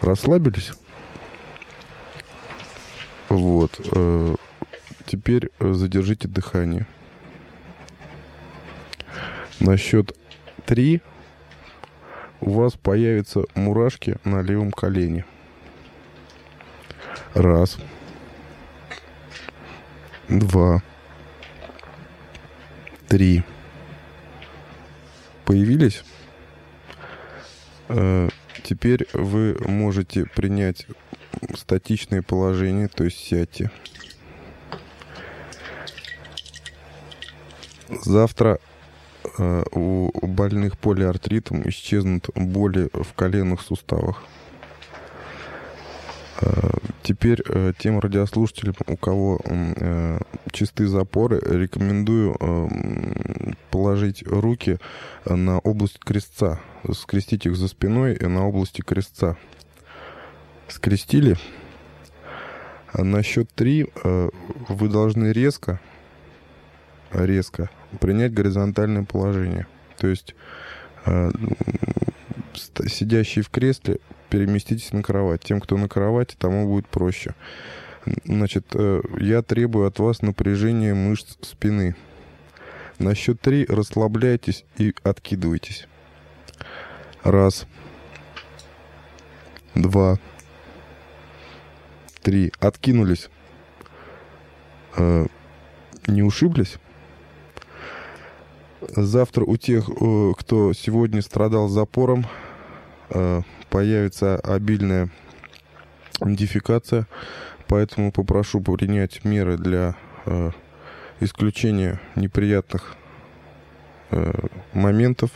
Расслабились? Вот. Теперь задержите дыхание. На счет 3 у вас появятся мурашки на левом колене. 1, 2, 3. Появились? Теперь вы можете принять статичное положение, то есть сядьте. Завтра у больных полиартритом исчезнут боли в коленных суставах. Теперь тем радиослушателям, у кого чистые запоры, рекомендую положить руки на область крестца, скрестить их за спиной и на области крестца. Скрестили. На счет 3 вы должны резко принять горизонтальное положение. То есть сидящий в кресле, переместитесь на кровать. Тем, кто на кровати, тому будет проще. Значит, я требую от вас напряжения мышц спины. На счет 3 расслабляйтесь и откидывайтесь. 1, 2, 3. Откинулись. Не ушиблись? Завтра у тех, кто сегодня страдал запором, появится обильная дефекация, поэтому попрошу принять меры для исключения неприятных моментов.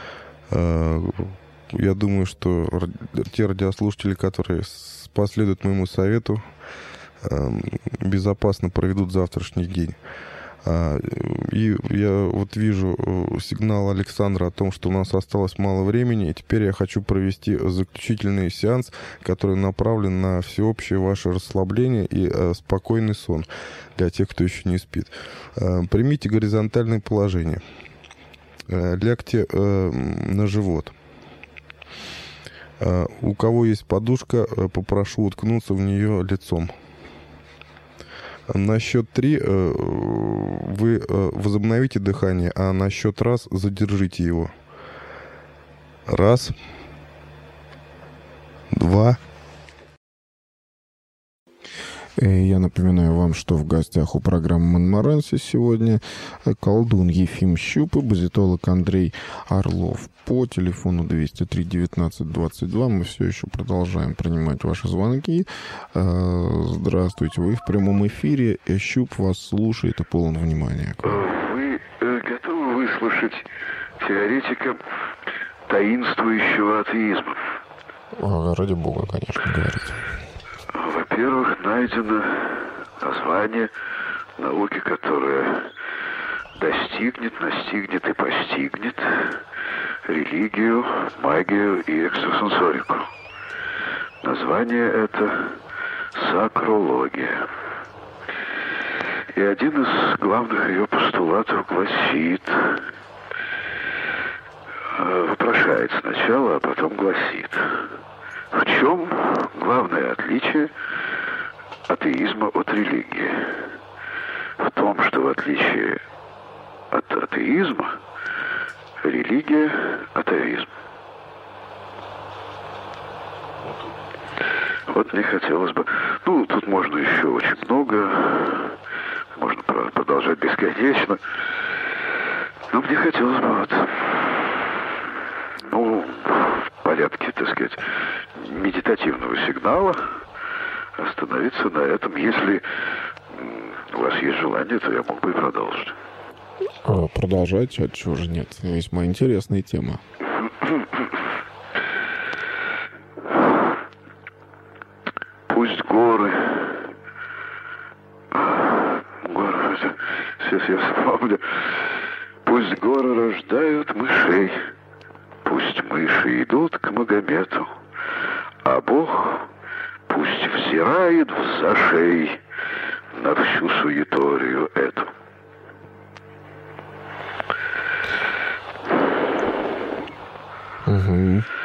Я думаю, что те радиослушатели, которые последуют моему совету, безопасно проведут завтрашний день. И я вот вижу сигнал Александра о том, что у нас осталось мало времени, и теперь я хочу провести заключительный сеанс, который направлен на всеобщее ваше расслабление и спокойный сон для тех, кто еще не спит. Примите горизонтальное положение. Лягте на живот. У кого есть подушка, попрошу уткнуться в нее лицом. На счет 3 вы возобновите дыхание, а на счет 1 задержите его. 1, 2. Я напоминаю вам, что в гостях у программы «Монморанси» сегодня колдун Ефим Щуп и базитолог Андрей Орлов. По телефону 203-19-22 мы все еще продолжаем принимать ваши звонки. Здравствуйте, вы в прямом эфире. Щуп вас слушает и полон внимания. Вы готовы выслушать теоретика таинствующего атеизма? Ради бога, конечно, говорите. Во-первых, найдено название науки, которая настигнет и постигнет религию, магию и экстрасенсорику. Название это сакрология. И один из главных ее постулатов гласит, вопрошает сначала, а потом гласит: в чем главное отличие атеизма от религии? В том, что в отличие от атеизма, религия – атеизм. Вот мне хотелось бы... тут можно еще очень много, можно продолжать бесконечно, но мне хотелось бы в порядке, так сказать, медитативного сигнала остановиться на этом. Если у вас есть желание, то я мог бы и продолжить. Продолжайте, отчего же нет. Весьма интересная тема. Пусть горы... Сейчас я вспомню. Пусть горы рождают мышей, пусть мыши идут к Магомету, а Бог пусть взирает в зашей на всю суеторию эту. Угу.